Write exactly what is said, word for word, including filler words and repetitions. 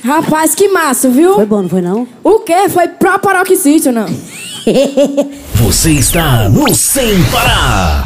Rapaz, que massa, viu? Foi bom, não foi não? O quê? Foi pro paroxício, não? Você está no Sem Parar.